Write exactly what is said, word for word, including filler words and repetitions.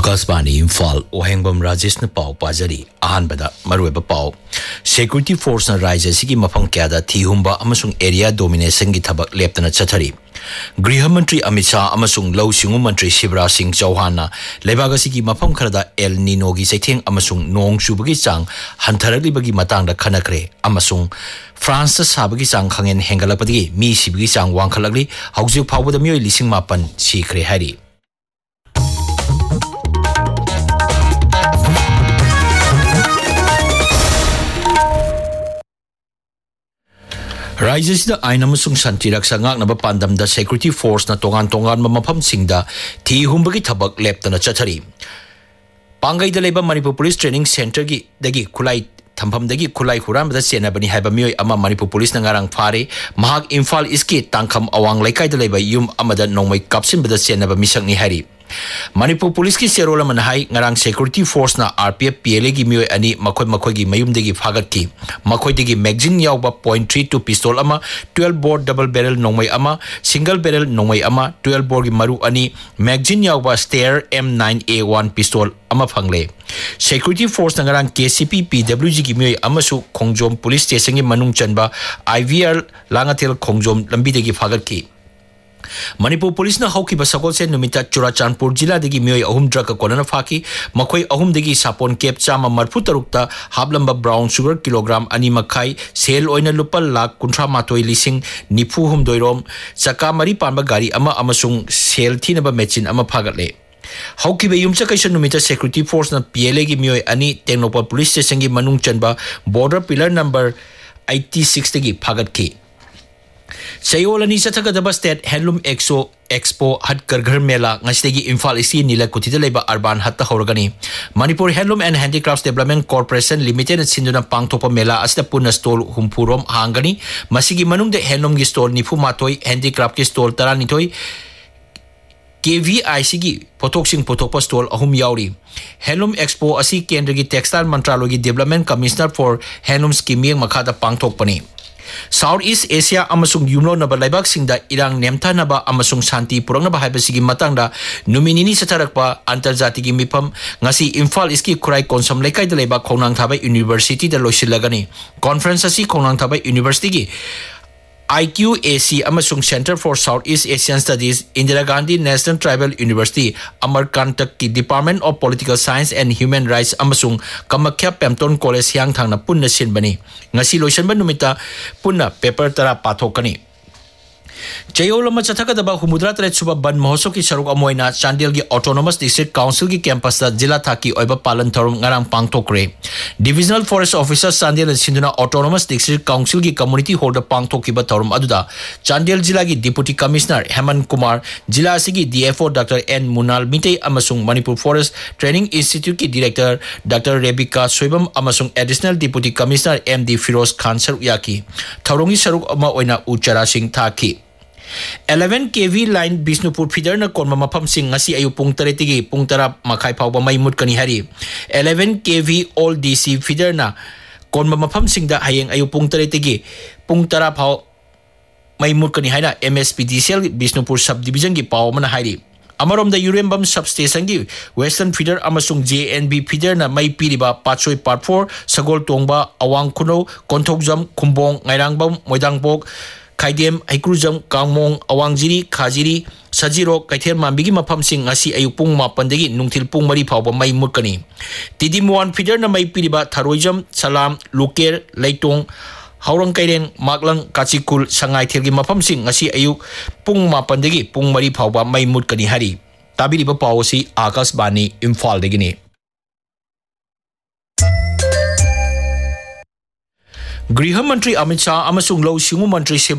Akashvani Imphal Ohengbam Rajesh na pau pajari ahanbada marueba pau Security Force na Raja sigi mafam kyada thihumba amasung area domination gi thabak leptana chathari Griha Mantri Amit Shah amasung Law Singu Mantri Shivraj Singh Chauhan na leibaga sigi mafam kharada El Nino gi saitheng amasung nong chubagi chang hantharalibagi matangda khanakre amasung France sabagi chang khangen hengalapadi mi sibagi chang wangkhalagli hauju phawbada mioi lising mapan sikre hari Raisesida ainamusung santirak sangak na bapandam da Security Force na tongan tongan mamapam singda thi humbagi thabak leptana chathari Pangai da leba Manipur Police Training Center gi dagi kulai thampam dagi kulai huram da sena bani haiba mioi ama Manipur Police na ngarang phare mahak Imphal iski tangkham awang laikai da leba yum amada nongmai kapsin bada sena ba misang ni hari Manipur Police ki serola manhai ngarang Security Force na R P F P L A gi mioi ani makhoi makhoi gi mayum degi phagat ki makhoi degi magazine yawba point three two pistol ama twelve bore double barrel nongmai ama single barrel nongmai ama twelve bore gi maru ani magazine yawba Steyr M nine A one pistol ama phangle Security Force na ngarang K C P P W G gi mioi amasu Khongjom Police Station gi manung chanba I V R Langathel Khongjom lambi degi phagat ki Manipur Police na hauki basakol se numita Churachandpur jila degi mioi ahum drug konana phaki makhoi ahum degi sapon kep chama marphu tarukta hablamba brown sugar kilogram ani makhai sel oina lupal lakh kunthra matoi lising nifu hum doirom chaka mari panba gari ama amasung sel thinaba machine ama phagatle hauki be yumcha kaisa numita Security Force na P L A gi mioi ani Tengnopal Police Station gi manung chanba border pillar number eighty-six degi phagat ki Sayolani Sathagadaba State Handloom Expo Expo Hatgarghar Mela Ngastegi Imphal isi nila kutida leba Arban hatta horgani Manipur Handloom and Handicrafts Development Corporation Limited sinduna pangthopa mela asda punna stall humpurom hangani masigi manung de handloom gi stall nifu matoi handicraft gi stall taranithoi K V I C gi potok sing potok stall ahum yauri Handloom Expo asi kendra gi Textile Mantraloy gi Development Commissioner for Handloom Scheme makhada pangthok pani Southeast Asia amasung yumlo naba laibak singda irang nemtha naba amasung shanti purang naba haibasigi matangda numinini satharakpa antarjati gi mipam ngasi Imphal iski kurai konsam lekai da laibak khonang thabai University da loisilagani conference asi khonang thabai University gi I Q A C amasung Center for Southeast Asian Studies Indira Gandhi National Tribal University Amarkantak ki Department of Political Science and Human Rights amasung Kamakhya Pemton College yang thangna punna sinbani ngasi loisanba numita punna paper tara pathokani Jayolama Chathakadaba Humudra Tret Suba Ban Mohosoki Saruk Amoina Chandel gi Autonomous District Council gi campus da Jila Thaki Oiba Palan Thorum ngarang pangthokre Divisional Forest Officer Chandel Sinduna Autonomous District Council gi Community Holder pangthokiba thorum aduda Chandel Jila gi Deputy Commissioner Hemant Kumar Jila asigi D F O Doctor N Munal Mitei amasung Manipur Forest Training Institute ki Director Doctor Rebecca Soibam amasung Additional Deputy Commissioner M D Firoz Khan Saruyaki Thorongi Saruk ama oina Uchara Singh Thaki eleven K V line Bisnupur feeder na konma mafam sing ngasi ayu pung taretigi pung tara makhai phawba mai mut kani hari eleven K V all D C feeder na konma mafam sing da hayeng ayu pung taretigi pung tara phaw mai mut kani haina M S P D C L Bisnupur subdivision gi paw mana hari Amarom da Urembam substation gi western feeder amasung J N B feeder na mai piriba Patchoi part four Sagol Tongba Awang Kuno Konthokjam Khumbong Ngairangbam Moidangbok Kaidem Aikrujam Kangmong Awangjiri Khajiri Sajiro Kaithel Mambigi mafam sing ngasi ayuk pung mapan degi nungtil pung mari phawba mai mutkani Tidimuan feeder na mai piriba Tharoijam Salam Luker Leitong Haurang Kaiden Maklang Kachikul Sangai Thilgi mafam sing ngasi ayuk pung mapan degi pung mari phawba mai mutkani hari tabiriba pawsi Akashvani Imphal degini Griha Mantri Amit Shah amasung Law Singu Mantri